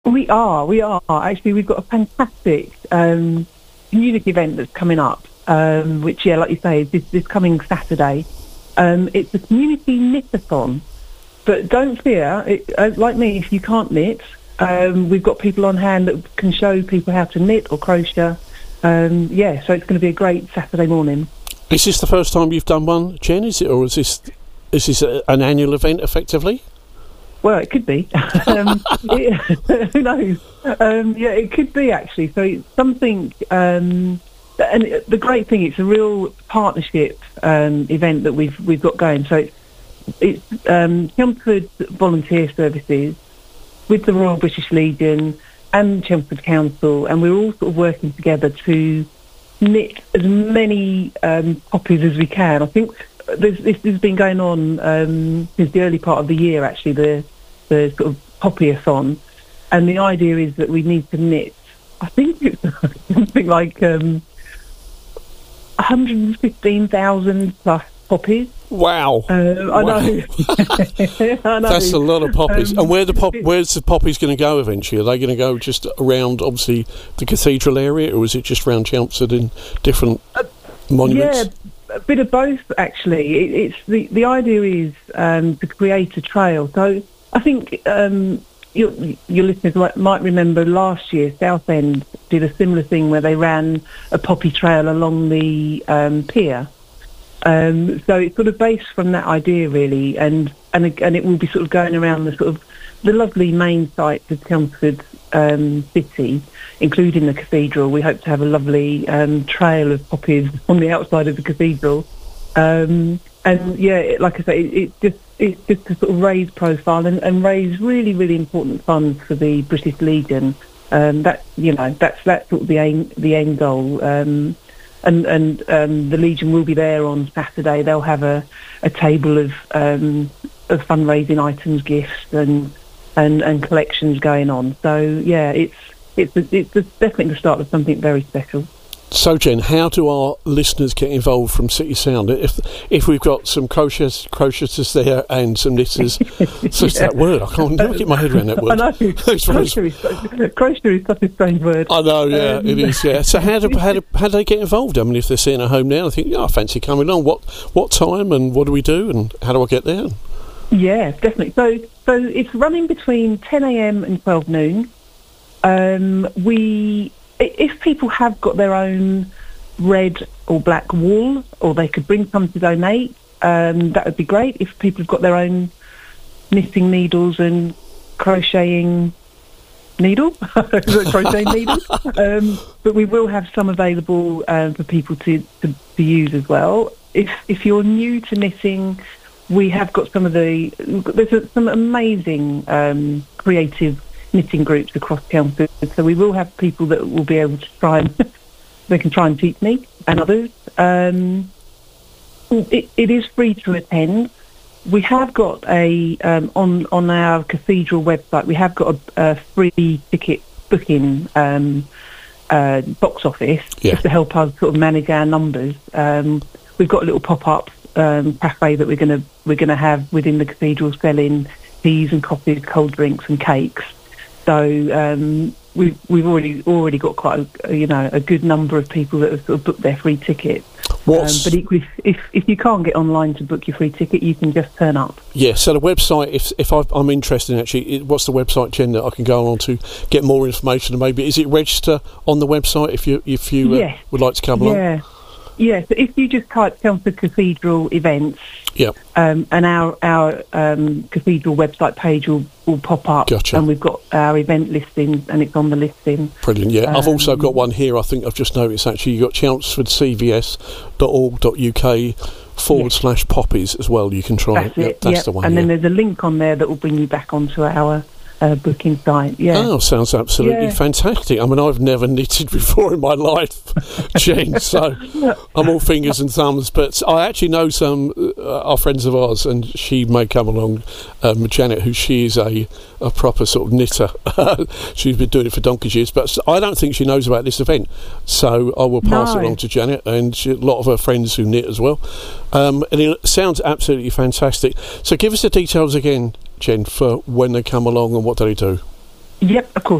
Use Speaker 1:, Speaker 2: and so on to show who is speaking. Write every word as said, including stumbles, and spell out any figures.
Speaker 1: We are, we are. Actually, we've got a fantastic um, community event that's coming up, um, which, yeah, like you say, is this, this coming Saturday. Um, it's a community knit-a-thon. But don't fear, it, uh, like me, if you can't knit, um, we've got people on hand that can show people how to knit or crochet. Um, yeah, so it's going to be a great Saturday morning.
Speaker 2: Is this the first time you've done one, Jen? Is it, or is this is this a, an annual event, effectively?
Speaker 1: Well, it could be. um, it, who knows? Um, yeah, it could be, actually. So it's something... Um, and the great thing, it's a real partnership um, event that we've we've got going. So it's, it's um, Chelmsford Volunteer Services with the Royal British Legion and Chelmsford Council, and we're all sort of working together to knit as many um, poppies as we can. I think there's, this has been going on um, since the early part of the year, actually, the, the sort of poppy-a-thon. And the idea is that we need to knit, I think it's something like um, one hundred fifteen thousand plus poppies.
Speaker 2: Wow.
Speaker 1: Uh, I,
Speaker 2: wow.
Speaker 1: know. I know.
Speaker 2: That's a lot of poppies.
Speaker 1: Um,
Speaker 2: and where the pop, where's the poppies going to go eventually? Are they going to go just around, obviously, the cathedral area, or is it just around Chelmsford in different uh, monuments?
Speaker 1: Yeah, a bit of both, actually. It, it's the, the idea is um, to create a trail. So I think um, your, your listeners might, might remember last year, Southend did a similar thing where they ran a poppy trail along the um, pier. Um, so it's sort of based from that idea, really, and, and and it will be sort of going around the sort of the lovely main sites of Chelmsford um, city, including the cathedral. We hope to have a lovely um, trail of poppies on the outside of the cathedral, um, and yeah, it, like I say, it, it's just it's just to sort of raise profile and, and raise really really important funds for the British Legion. Um, that you know that's that's sort of the aim the end goal. Um, And, and um, the Legion will be there on Saturday. They'll have a, a table of um, of fundraising items, gifts, and, and and collections going on. So yeah, it's it's it's definitely the start of something very special.
Speaker 2: So Jen, how do our listeners get involved from City Sound? If if we've got some crocheters, crocheters there and some knitters, so it's that word. I can't never get my head around that word.
Speaker 1: I know. crochet, is, crochet is such a strange word.
Speaker 2: I know, yeah, um, it is. Yeah. So how do how do how do they get involved? I mean, if they're sitting at home now, I think, yeah, I fancy coming along. What what time and what do we do and how do I get there?
Speaker 1: Yeah, definitely. So so it's running between ten a.m. and twelve noon. Um, we. If people have got their own red or black wool, or they could bring some to donate, um, that would be great. If people have got their own knitting needles and crocheting needle, crocheting needles, um, but we will have some available um, for people to, to, to use as well. If if you're new to knitting, we have got some of the there's some amazing um, creative knitting groups across Chelmsford, so we will have people that will be able to try and they can try and teach me and others. Um, it, it is free to attend. We have got a um, on on our cathedral website. We have got a, a free ticket booking um, uh, box office
Speaker 2: yeah.
Speaker 1: just to help us sort of manage our numbers. Um, we've got a little pop up um, cafe that we're gonna we're gonna have within the cathedral, selling teas and coffees, cold drinks and cakes. So um, we've we've already already got quite a, you know a good number of people that have sort of booked their free ticket. Um, but equally, if if you can't get online to book your free ticket, you can just turn up.
Speaker 2: Yeah. So the website, if if I've, I'm interested in actually, it, what's the website, Jen, that I can go on to get more information? And maybe is it register on the website if you if you uh,
Speaker 1: yes.
Speaker 2: would like to come along?
Speaker 1: Yeah. Yeah, so if you just type Chelmsford Cathedral events,
Speaker 2: yep.
Speaker 1: um, and our our um, cathedral website page will, will pop up,
Speaker 2: gotcha.
Speaker 1: And we've got our event listing, and it's on the listing.
Speaker 2: Brilliant, yeah. Um, I've also got one here, I think I've just noticed actually, you've got chelmsford c v s dot org dot u k forward yes. slash poppies as well, you can try
Speaker 1: that's
Speaker 2: it.
Speaker 1: it.
Speaker 2: Yep, that's
Speaker 1: yep.
Speaker 2: the one,
Speaker 1: and
Speaker 2: yeah.
Speaker 1: then there's a link on there that will bring you back onto our Uh, booking site, yeah.
Speaker 2: Oh, sounds absolutely
Speaker 1: yeah.
Speaker 2: fantastic. I mean, I've never knitted before in my life, Jen, so I'm all fingers and thumbs. But I actually know some uh, are friends of ours, and she may come along, um, Janet, who she is a, a proper sort of knitter. She's been doing it for donkey's years, but I don't think she knows about this event. So I will pass
Speaker 1: no.
Speaker 2: it along to Janet, and she, a lot of her friends who knit as well. Um, and it sounds absolutely fantastic. So give us the details again, Jen, for when they come along and what do they do?
Speaker 1: Yep, of course.